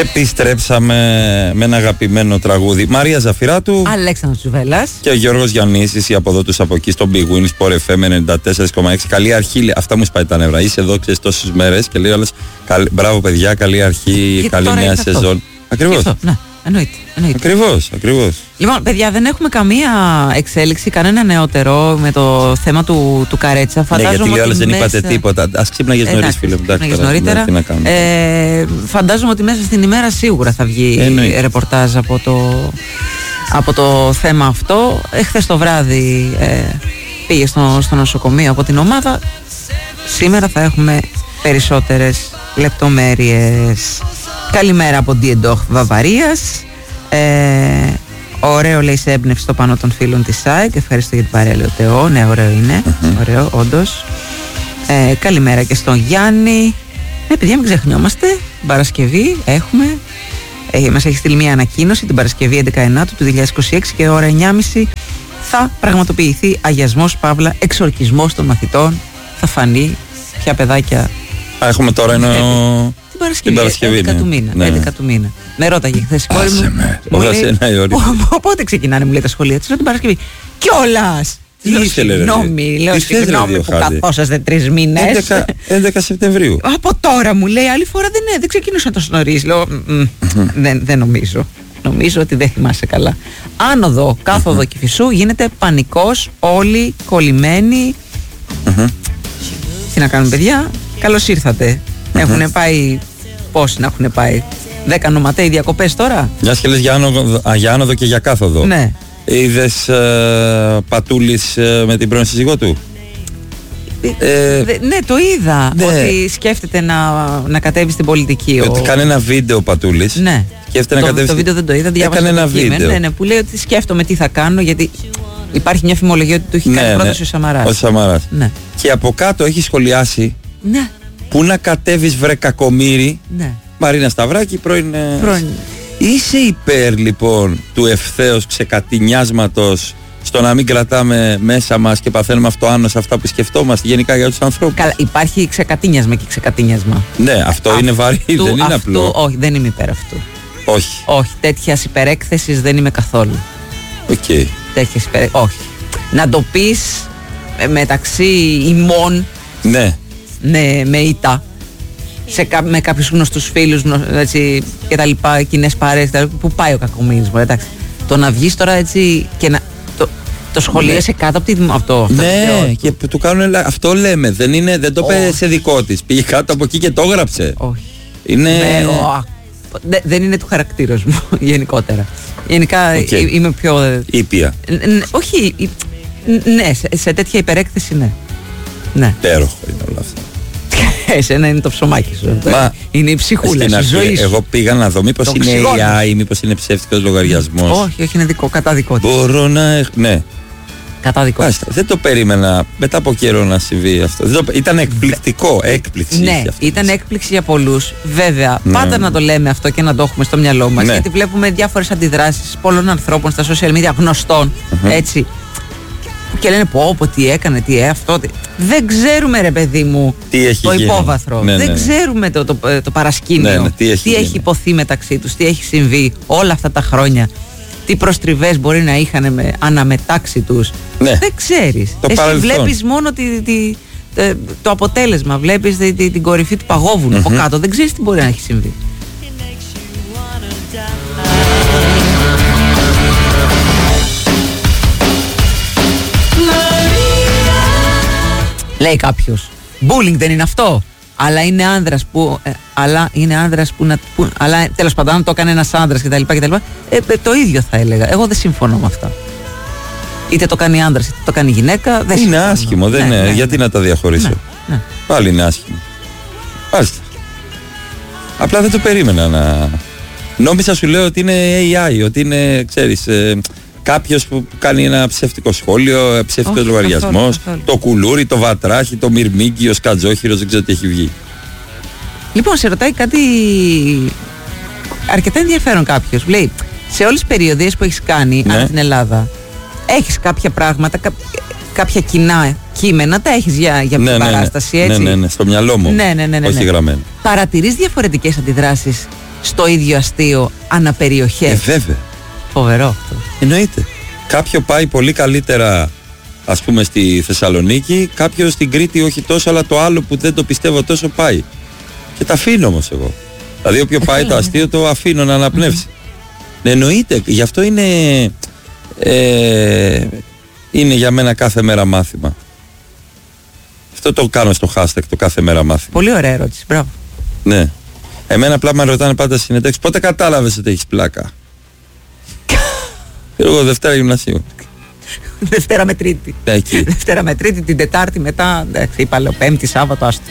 Επιστρέψαμε με ένα αγαπημένο τραγούδι. Μαρία Ζαφυράτου, Αλέξανδρος Τσουβέλλας και ο Γιώργος Γιαννίσης, οι από εδώ τους από εκεί στο Big Win Sport FM 94,6. Καλή αρχή, αυτά μου σπάει τα νεύρα. Είσαι εδώ, ξέρεις, τόσες μέρες και λέει όλες μπράβο παιδιά, καλή αρχή, καλή νέα σεζόν. Ακριβώς. Ναι, εννοείται. Ακριβώς. Λοιπόν, παιδιά, δεν έχουμε καμία εξέλιξη, κανένα νεότερο με το θέμα του Καρέτσα. Φαντάζομαι. Ναι, γιατί λέει όλες δεν είπατε τίποτα. Ας ξύπναγες νωρίς, φίλε μου. Ξύπναγες νωρίτερα. Φαντάζομαι ότι μέσα στην ημέρα σίγουρα θα βγει ρεπορτάζ από το θέμα αυτό. Χθες το βράδυ πήγε στο νοσοκομείο από την ομάδα. Σήμερα θα έχουμε περισσότερες λεπτομέρειες. Καλημέρα από Διεντόχ Βαβαρίας. Ωραίο, λέει, σε έμπνευση το πάνω των φίλων της ΣΑΕΚ. Ευχαριστώ για την παρέα, λέει ο Θεό. Ναι, ωραίο είναι. Ωραίο, όντως. Καλημέρα και στον Γιάννη. Παιδιά, μην ξεχνιόμαστε. Παρασκευή έχουμε. Μας έχει στείλει μια ανακοίνωση την Παρασκευή 11 του 2026 και ώρα 9.30 θα πραγματοποιηθεί αγιασμός, παύλα, εξορκισμός των μαθητών. Θα φανεί ποια παιδάκια. Έχουμε τώρα Την Παρασκευή 11 του μήνα. Ναι. 11 του μήνα. Με ρώταγε χθες η κόρη μου. Πότε ξεκινάνε, μου λέει, τα σχολεία της? Την Παρασκευή. Κιόλας! Συγγνώμη που καθόσαστε 3 μήνες. 11 Σεπτεμβρίου. Από τώρα, μου λέει, άλλη φορά δεν ξεκινούσα τόσο νωρίς. Λέω, δεν νομίζω. Νομίζω ότι δεν θυμάσαι καλά. Άνοδο, κάθοδο Κηφισού, γίνεται πανικός, όλοι κολλημένοι. Τι να κάνουμε, παιδιά? Καλώς ήρθατε. Έχουνε πάει, πόσοι να έχουν πάει? 10 νοματέοι διακοπές τώρα. Μιας και λες για άνοδο και για κάθοδο. Ναι. Είδες Πατούλης με την πρώην σύζυγό του? Ναι, το είδα. Ναι. Ότι σκέφτεται να κατέβει στην πολιτική. Κάνει ένα βίντεο ο Πατούλης. Ναι. Το βίντεο δεν το είδα, διάβασα ένα βίντεο. Ναι, που λέει ότι σκέφτομαι τι θα κάνω, γιατί υπάρχει μια φημολογία ότι του έχει κάνει πρόταση ο Σαμαράς. Ο Σαμαράς. Ναι. Και από κάτω έχει σχολιάσει. Ναι. Πού να κατέβεις, βρε κακομοίρη? Ναι. Μαρίνα Σταυράκη, πρώην. Είσαι υπέρ, λοιπόν, του ευθέως ξεκατηνιάσματος στο να μην κρατάμε μέσα μας και παθαίνουμε αυτοάνωση αυτά που σκεφτόμαστε γενικά για τους ανθρώπους? Καλά, υπάρχει ξεκατίνιασμα και ξεκατίνιασμα. Ναι, αυτό είναι βαρύ, δεν είναι απλό. Όχι, δεν είμαι υπέρ αυτού. Όχι, τέτοιας υπερέκθεσης δεν είμαι καθόλου. Τέτοιας όχι. Να το πεις μεταξύ ημών. Ναι. Ναι, με ήττα. Με κάποιους γνωστούς φίλους και τα λοιπά, κοινές παρέες, που πάει ο κακομοίρης μου, εντάξει. Το να βγεις τώρα έτσι και να το σχολίασε κάτω από αυτό. Ναι, και του κάνουν, αυτό λέμε, δεν το πες σε δικό της, πήγε κάτω από εκεί και το έγραψε. Όχι. Είναι... δεν είναι του χαρακτήρος μου γενικότερα. Γενικά είμαι πιο... Ήπια. Όχι, ναι, σε τέτοια υπερέκθεση ναι. Τέροχο είναι όλα αυτά. Εσένα είναι το ψωμάκι σου. Είναι η ψυχούλα σου, η ζωή σου. Εγώ πήγα να δω μήπως είναι AI, μήπως είναι ψεύτικος λογαριασμός. Όχι, είναι κατά δικό της. Μπορώ να... Ναι. Κατά δικό της. Δεν το περίμενα μετά από καιρό να συμβεί αυτό. Ήταν εκπληκτικό, έκπληξη. Ναι, ήταν έκπληξη για πολλούς. Βέβαια, πάντα να το λέμε αυτό και να το έχουμε στο μυαλό μας. Γιατί βλέπουμε διάφορες αντιδράσεις πολλών ανθρώπων στα social media, γνωστών, έτσι. Και λένε πω τι έκανε, αυτό. Δεν ξέρουμε, ρε παιδί μου, το υπόβαθρο. Δεν ξέρουμε το παρασκήνιο. Τι έχει υποθεί μεταξύ τους, τι έχει συμβεί όλα αυτά τα χρόνια. Τι προστριβές μπορεί να είχαν αναμετάξει τους. Δεν ξέρεις. Εσύ βλέπεις μόνο το αποτέλεσμα. Βλέπεις την κορυφή του παγόβουνου από κάτω. Δεν ξέρεις τι μπορεί να έχει συμβεί. Λέει κάποιος, bullying δεν είναι αυτό? Αλλά είναι άνδρας που. Αλλά τέλος πάντων, αν το έκανε ένας άνδρας κτλ. Το ίδιο θα έλεγα. Εγώ δεν συμφωνώ με αυτά. Είτε το κάνει άνδρας είτε το κάνει γυναίκα. Δεν είναι άσχημο, δεν είναι. Γιατί να τα διαχωρίσω? Πάλι είναι άσχημο. Μάλιστα. Απλά δεν το περίμενα να. Νόμιζα, σου λέω, ότι είναι AI, ότι είναι, ξέρεις. Κάποιος που κάνει ένα ψεύτικο σχόλιο, ψεύτικος λογαριασμός, το κουλούρι, το βατράχι, το μυρμήγκι, ο σκατζόχυρος, δεν ξέρω τι έχει βγει. Λοιπόν, σε ρωτάει κάτι αρκετά ενδιαφέρον κάποιος. Λέει, σε όλες τις περιοδίες που έχεις κάνει από την Ελλάδα, έχεις κάποια πράγματα, κάποια κοινά κείμενα, τα έχεις για μια παράσταση, έτσι? Ναι, στο μυαλό μου. Ναι. Όχι γραμμένο. Παρατηρείς διαφορετικές αντιδράσεις στο ίδιο αστείο αναπεριοχές. Βέβαια. Φοβερό αυτό. Εννοείται. Κάποιο πάει πολύ καλύτερα, ας πούμε, στη Θεσσαλονίκη, κάποιο στην Κρήτη όχι τόσο, αλλά το άλλο που δεν το πιστεύω τόσο πάει. Και τα αφήνω όμως εγώ. Δηλαδή όποιο πάει το αστείο το αφήνω να αναπνεύσει. Εννοείται. Γι' αυτό είναι για μένα κάθε μέρα μάθημα. Αυτό το κάνω στο hashtag το κάθε μέρα μάθημα. Πολύ ωραία ερώτηση. Μπράβο. Ναι. Εμένα απλά με ρωτάνε πάντα στις συνεντεύξεις, πότε κατάλαβες ότι έχεις πλάκα? Εγώ Δευτέρα γυμνασίου. Δευτέρα με Τρίτη. Δευτέρα με Τρίτη, την Τετάρτη μετά. Εντάξει, είπα λέω Πέμπτη, Σάββατο, άστο.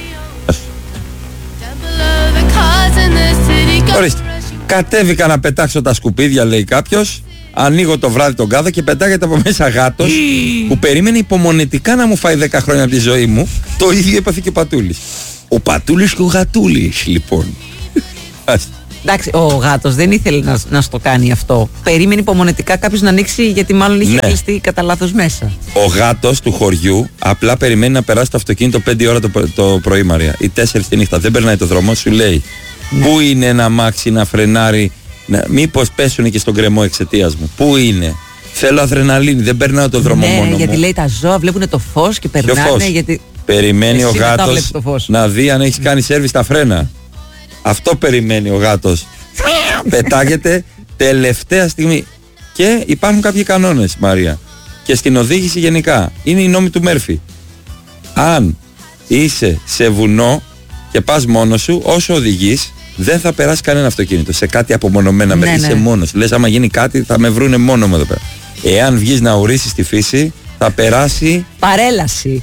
Ορίστε. Κατέβηκα να πετάξω τα σκουπίδια, λέει κάποιος. Ανοίγω το βράδυ τον κάδο και πετάγεται από μέσα γάτος που περίμενε υπομονετικά να μου φάει 10 χρόνια από τη ζωή μου. Το ίδιο έπαθε και ο Πατούλης. Ο Πατούλης και ο Γατούλης, λοιπόν. Εντάξει, ο γάτος δεν ήθελε να στο κάνει αυτό. Περίμενε υπομονετικά κάποιος να ανοίξει, γιατί μάλλον είχε κλειστεί κατά λάθος μέσα. Ο γάτος του χωριού απλά περιμένει να περάσει το αυτοκίνητο 5 ώρα το πρωί, Μαρία, ή 4 τη νύχτα. Δεν περνάει το δρόμο, σου λέει πού είναι ένα αμάξι να φρενάρει, μήπως πέσουν και στον κρεμό εξαιτίας μου. Πού είναι? Θέλω αδρεναλίνη, δεν περνάω το δρόμο μόνο γιατί μου. λέει τα ζώα βλέπουν το φως και περνάνε. Γιατί... Περιμένει ο γάτος να δει αν έχεις κάνει σέρβις στα φρένα. Αυτό περιμένει ο γάτος. Πετάγεται τελευταία στιγμή. Και υπάρχουν κάποιοι κανόνες, Μαρία. Και στην οδήγηση γενικά. Είναι οι νόμοι του Μέρφυ. Αν είσαι σε βουνό και πας μόνος σου, όσο οδηγείς, δεν θα περάσει κανένα αυτοκίνητο. Σε κάτι απομονωμένα μέρη. Είσαι μόνος. Λες άμα γίνει κάτι θα με βρούνε μόνο μου εδώ πέρα. Εάν βγεις να ουρίσεις τη φύση, θα περάσει παρέλαση.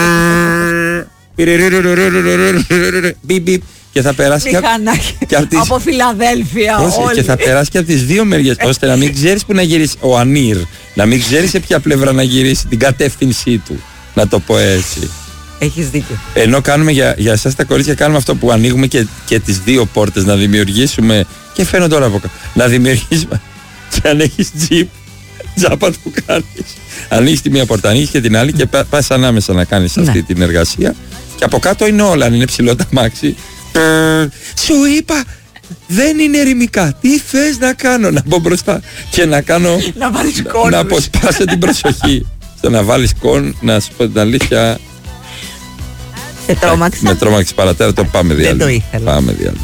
Και θα περάσει και από Φιλαδέλφια όλοι. Και θα περάσει και από τις δύο μεριές, ώστε να μην ξέρεις που να γυρίσει ο Ανίρ, να μην ξέρεις σε ποια πλευρά να γυρίσει, την κατεύθυνσή του, να το πω έτσι. Έχεις δίκιο. Ενώ κάνουμε για εσάς τα κορίτσια, κάνουμε αυτό που ανοίγουμε και τις δύο πόρτες, να δημιουργήσουμε, και φαίνω τώρα από κάτω, να δημιουργήσουμε. Και αν έχεις τζιπ, τζάπα του κάνεις. Ανοίγεις τη μία πόρτα, ανοίγεις και την άλλη και πας ανάμεσα να κάνεις αυτή την εργασία. Και από κάτω είναι όλα, αν είναι ψηλό τα μάξι. Σου είπα, δεν είναι ερημικά. Τι θες να κάνω? Να μπω μπροστά και να κάνω. Να βάλεις κόν. Να αποσπάσω την προσοχή. Στο να βάλεις κόν, να σου πω την αλήθεια. Σε τρόμαξα. Με τρόμαξε παρατέρα, το πάμε διάλειμμα. Δεν το ήθελα. Πάμε διάλειμμα.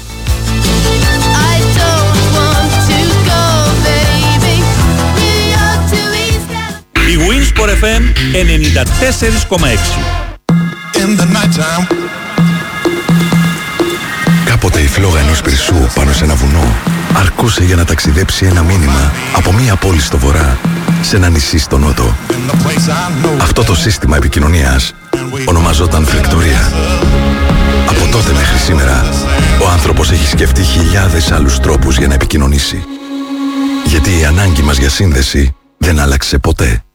Η Winsport FM 94,6. Κάποτε η φλόγα ενός πυρσού πάνω σε ένα βουνό αρκούσε για να ταξιδέψει ένα μήνυμα από μία πόλη στο βορρά σε ένα νησί στο νότο. Αυτό το σύστημα επικοινωνίας ονομαζόταν φλεκτορία. Από τότε μέχρι σήμερα ο άνθρωπος έχει σκεφτεί χιλιάδες άλλους τρόπους για να επικοινωνήσει. Γιατί η ανάγκη μας για σύνδεση δεν άλλαξε ποτέ.